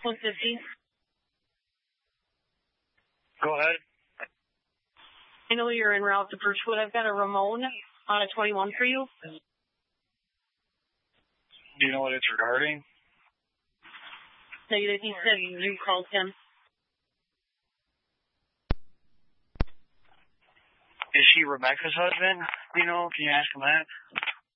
150. Go ahead. I know you're en route to Birchwood. I've got a Ramon on a 21 for you. Do you know what it's regarding? Negative. He said you called him. Is she Rebecca's husband? You know, can you ask him that?